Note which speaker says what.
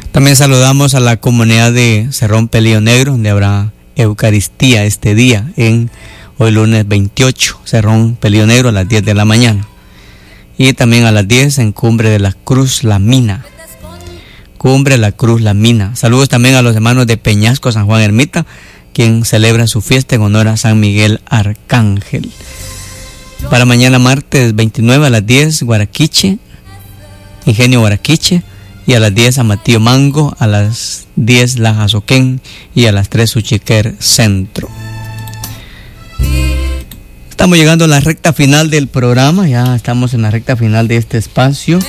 Speaker 1: También saludamos a la comunidad de Cerrón Pelillo Negro, donde habrá Eucaristía este día, hoy lunes 28, Cerrón Pelillo Negro a las 10 de la mañana. Y también a las 10 en Cumbre de la Cruz La Mina. Cumbre de la Cruz La Mina. Saludos también a los hermanos de Peñasco, San Juan Ermita, quien celebra su fiesta en honor a San Miguel Arcángel. Para mañana martes 29 a las 10, Guaraquiche, Ingenio Guaraquiche. Y a las 10 Amatillo Mango, a las 10 Laja Soquén y a las 3 Uchiquer Centro. Estamos llegando a la recta final del programa, ya estamos en la recta final de este espacio.